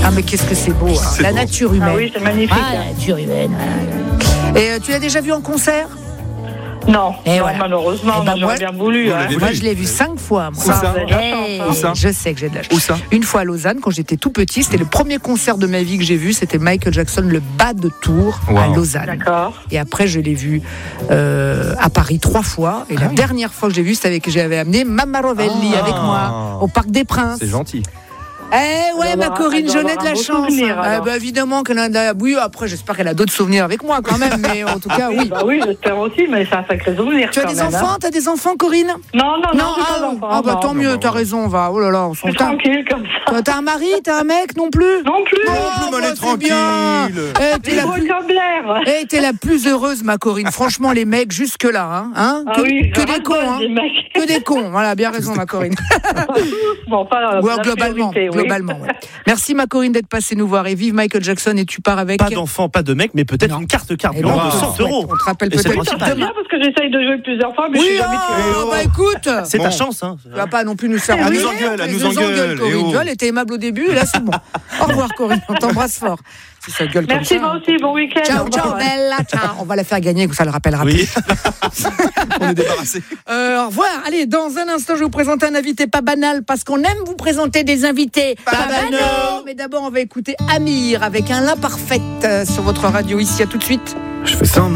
Ah, mais qu'est-ce que c'est beau, hein. C'est La beau. nature humaine. Ah oui, c'est magnifique. Ah, la nature humaine. Et tu l'as déjà vu en concert? Non, Et non, voilà. malheureusement, Eh ben, j'aurais moi- bien voulu. Vous hein. l'avez Moi, vu? je l'ai vu 5 fois. Moi. Où ça? Vous avez de la chance, hein. Où ça? Je sais que j'ai de la chance. Où ça? Une fois à Lausanne, quand j'étais tout petit, c'était le premier concert de ma vie que j'ai vu. C'était Michael Jackson, le bas de Tours à Wow. Lausanne. D'accord. Et après, je l'ai vu à Paris 3 fois. Et la dernière fois que j'ai vu, c'était avec j'avais amené Mamma Rovelli Ah. avec moi au Parc des Princes. C'est gentil. Eh ouais, Elle ma doit Corinne, avoir j'en ai de un la beau chance. souvenir, alors. Bah, évidemment qu'elle en a. Oui, après, j'espère qu'elle a d'autres souvenirs avec moi quand même. Mais en tout cas, oui. Bah oui, j'espère aussi, mais c'est un sacré souvenir. Tu as quand des même, enfants? T'as des enfants, Corinne? hein. Non, j'ai pas d'enfants. ah bah non. tant mieux, t'as raison, va. Oh là là, on s'en C'est tranquille comme ça. T'as un mari, t'as un mec non plus? Non plus. Non, plus, mais elle est bah, c'est bien. tranquille. T'es la Beau plus... comme l'air. T'es la plus heureuse, ma Corinne. Franchement, les mecs, jusque-là, hein Ah que, oui, que je des cons, rigole, hein. des mecs. Que des cons. Voilà, bien raison, ma Corinne. Bon, pas Ou la globalement, priorité, oui. globalement. Ouais. Merci, ma Corinne, d'être passée nous voir. Et vive Michael Jackson. Et tu pars avec. Pas d'enfant, pas de mec, mais peut-être Non. une carte Eh ben, carburant on de te 100 le souhaite. euros. On te rappelle Et c'est peut-être le principal. C'est bien parce que j'essaye de jouer plusieurs fois, mais Oui, je suis jamais tirée. bah écoute. C'est ta Bon. chance, hein. Tu vas pas non plus nous faire Elle engueuler, nous engueule, elle tu nous engueule, Corinne. eh oh. Tu vois, elle était aimable au début, et là c'est bon. Au revoir, Corinne, on t'embrasse fort. Si ça gueule Merci, comme ça. moi aussi, bon week-end. Ciao, Au ciao, revoir. bella, ciao. On va la faire gagner, que ça le rappellera Oui. On est débarrassé. Au revoir. Allez, dans un instant, je vais vous présenter un invité pas banal, parce qu'on aime vous présenter des invités Pas banaux. Mais d'abord, on va écouter Amir avec un l'imparfaite sur votre radio ici. À tout de suite. Je fais ça.